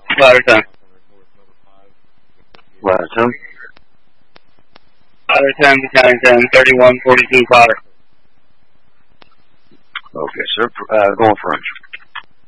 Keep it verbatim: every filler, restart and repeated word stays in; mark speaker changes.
Speaker 1: Ladder ten.
Speaker 2: Ladder ten.
Speaker 1: Ladder ten, counting ten, thirty-one forty-two, ladder.
Speaker 2: Okay, sir. Uh, going for entry.